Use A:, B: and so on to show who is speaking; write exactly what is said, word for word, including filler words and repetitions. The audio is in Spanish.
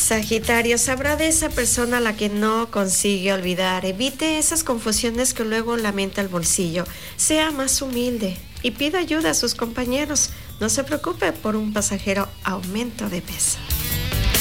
A: Sagitario, sabrá de esa persona a la que no consigue olvidar. Evite esas confusiones que luego lamenta el bolsillo. Sea más humilde y pida ayuda a sus compañeros. No se preocupe por un pasajero aumento de peso.